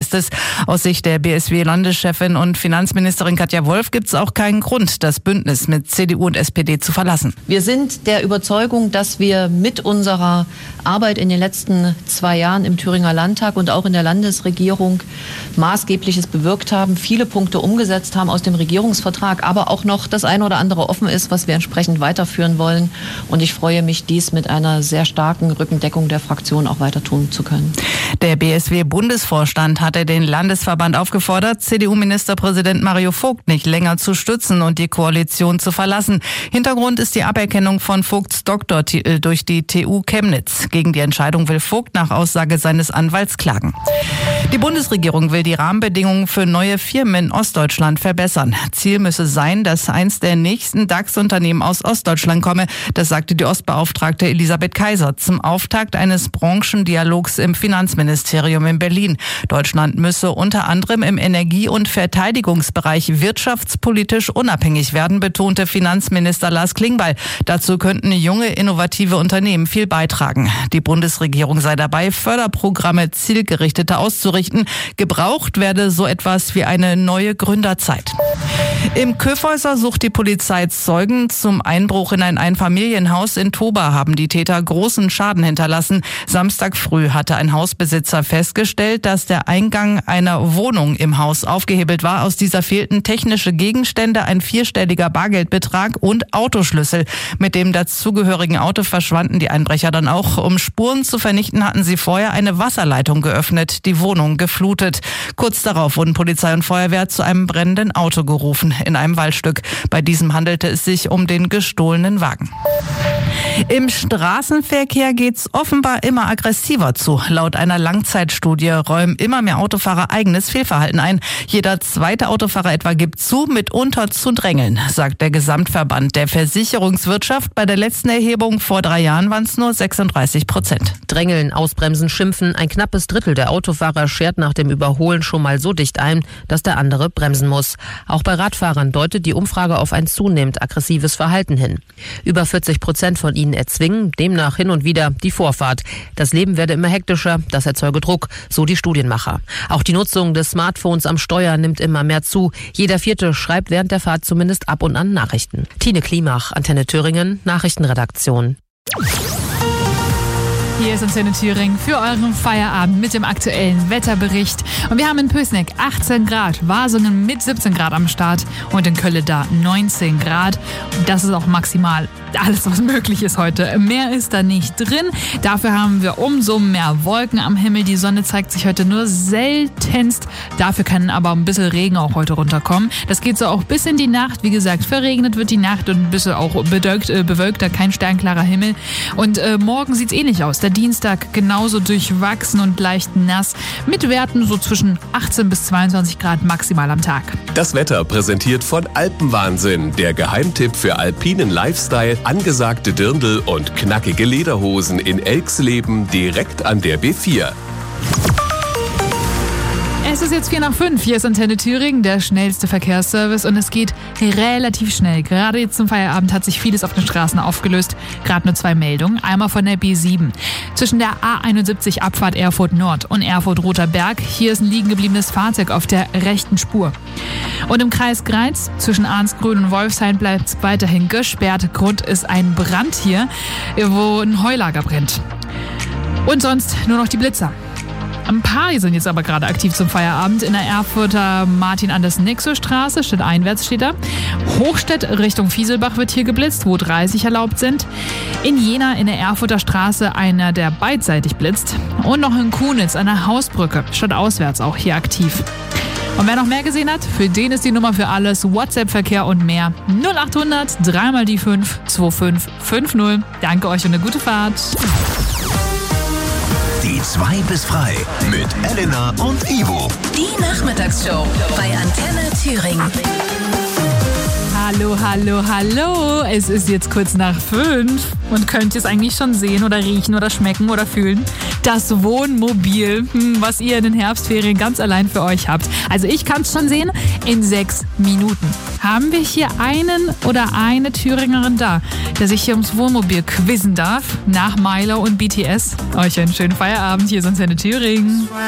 heißt es. Aus Sicht der BSW-Landeschefin und Finanzministerin Katja Wolf gibt es auch keinen Grund, das Bündnis mit CDU und SPD zu verlassen. Wir sind der Überzeugung, dass wir mit unserer Arbeit in den letzten 2 Jahren im Thüringer Landtag und auch in der Landesregierung Maßgebliches bewirkt haben, viele Punkte umgesetzt haben aus dem Regierungsvertrag, aber auch noch das eine oder andere offen ist, was wir entsprechend weiterführen wollen. Und ich freue mich, dies mit einer sehr starken Rückendeckung der Fraktion auch weiter tun zu können. Der BSW-Bundesvorstand hatte den Landesverband aufgefordert, CDU-Ministerpräsident Mario Vogt nicht länger zu stützen und die Koalition zu verlassen. Hintergrund ist die Aberkennung von Vogts Doktortitel durch die TU Chemnitz. Gegen die Entscheidung will Vogt nach Aussage seines Anwalts klagen. Die Bundesregierung will die Rahmenbedingungen für neue Firmen in Ostdeutschland verbessern. Ziel müsse sein, dass eins der nächsten DAX-Unternehmen aus Ostdeutschland komme. Das sagte die Ostbeauftragte Elisabeth Kaiser zum Auftakt eines Branchendialogs im Finanzministerium in Berlin. Deutschland müsse unter anderem im Energie- und Verteidigungsbereich wirtschaftspolitisch unabhängig werden, betonte Finanzminister Lars Klingbeil. Dazu könnten junge, innovative Unternehmen viel beitragen. Die Bundesregierung sei dabei, Förderprogramme zielgerichteter auszurichten. Gebraucht werde so etwas wie eine neue Gründerzeit. Im Köfhäuser sucht die Polizei Zeugen. Zum Einbruch in ein Einfamilienhaus in Toba haben die Täter großen Schaden hinterlassen. Samstag früh hatte ein Hausbesitzer festgestellt, dass der Eingang einer Wohnung im Haus aufgehebelt war. Aus dieser fehlten technische Gegenstände, ein 4-stelliger Bargeldbetrag und Autoschlüssel. Mit dem dazugehörigen Auto verschwanden die Einbrecher dann auch. Um Spuren zu vernichten, hatten sie vorher eine Wasserleitung geöffnet, die Wohnung geflutet. Kurz darauf wurden Polizei und Feuerwehr zu einem brennenden Auto gerufen in einem Waldstück. Bei diesem handelte es sich um den gestohlenen Wagen. Im Straßenverkehr geht's offenbar immer aggressiver zu. Laut einer Langzeitstudie räumen immer mehr Autofahrer eigenes Fehlverhalten ein. Jeder zweite Autofahrer etwa gibt zu, mitunter zu drängeln, sagt der Gesamtverband der Versicherungswirtschaft. Bei der letzten Erhebung vor 3 Jahren waren es nur 36%. Drängeln, ausbremsen, schimpfen. Ein knappes Drittel der Autofahrer schert nach dem Überholen schon mal so dicht ein, dass der andere bremsen muss. Auch bei Radfahrern deutet die Umfrage auf ein zunehmend aggressives Verhalten hin. Über 40% von ihnen erzwingen demnach hin und wieder die Vorfahrt. Das Leben werde immer hektischer, das erzeuge Druck, so die Studienmacher. Auch die Nutzung des Smartphones am Steuer nimmt immer mehr zu. Jeder Vierte schreibt während der Fahrt zumindest ab und an Nachrichten. Tine Klimach, Antenne Thüringen, Nachrichtenredaktion. Hier ist Antenne Thüringen für euren Feierabend mit dem aktuellen Wetterbericht. Und wir haben in Pößneck 18 Grad, Wasungen mit 17 Grad am Start und in Kölle da 19 Grad. Und das ist auch maximal alles, was möglich ist heute. Mehr ist da nicht drin. Dafür haben wir umso mehr Wolken am Himmel. Die Sonne zeigt sich heute nur seltenst. Dafür kann aber ein bisschen Regen auch heute runterkommen. Das geht so auch bis in die Nacht. Wie gesagt, verregnet wird die Nacht und ein bisschen auch bewölkter, kein sternklarer Himmel. Und morgen sieht es ähnlich aus. Der Dienstag genauso durchwachsen und leicht nass mit Werten so zwischen 18 bis 22 Grad maximal am Tag. Das Wetter präsentiert von Alpenwahnsinn, der Geheimtipp für alpinen Lifestyle, angesagte Dirndl und knackige Lederhosen in Elxleben direkt an der B4. Es ist jetzt 4:05. Hier ist Antenne Thüringen, der schnellste Verkehrsservice und es geht relativ schnell. Gerade jetzt zum Feierabend hat sich vieles auf den Straßen aufgelöst. Gerade nur 2 Meldungen. Einmal von der B7. Zwischen der A71 Abfahrt Erfurt Nord und Erfurt Roter Berg. Hier ist ein liegen gebliebenes Fahrzeug auf der rechten Spur. Und im Kreis Greiz zwischen Arnsgrün und Wolfshain bleibt es weiterhin gesperrt. Grund ist ein Brand hier, wo ein Heulager brennt. Und sonst nur noch die Blitzer. Ein paar sind jetzt aber gerade aktiv zum Feierabend. In der Erfurter Martin-Anders-Nixo-Straße, stadteinwärts steht da. Hochstedt Richtung Fieselbach wird hier geblitzt, wo 30 erlaubt sind. In Jena in der Erfurter Straße einer, der beidseitig blitzt. Und noch in Kunitz an der Hausbrücke, stadtauswärts auch hier aktiv. Und wer noch mehr gesehen hat, für den ist die Nummer für alles, WhatsApp-Verkehr und mehr. 0800 3 mal die 5 2550. Danke euch und eine gute Fahrt. Die 2 bis frei mit Elena und Ivo. Die Nachmittagsshow bei Antenne Thüringen. Hallo, hallo, hallo. Es ist jetzt kurz nach 5 und könnt ihr es eigentlich schon sehen oder riechen oder schmecken oder fühlen? Das Wohnmobil, was ihr in den Herbstferien ganz allein für euch habt. Also ich kann es schon sehen, in 6 Minuten haben wir hier einen oder eine Thüringerin da, der sich hier ums Wohnmobil quizzen darf. Nach Milo und BTS. Euch einen schönen Feierabend. Hier ist Antenne Thüringen.